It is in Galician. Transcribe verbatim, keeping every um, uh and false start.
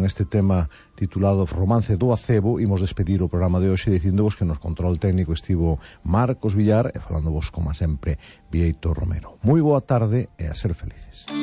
Este tema titulado Romance do Acebo. Imos despedir o programa de hoxe dicíndovos que nos control técnico estivo Marcos Villar e falándovos, como sempre, Bieito Romero. Moi boa tarde e a ser felices.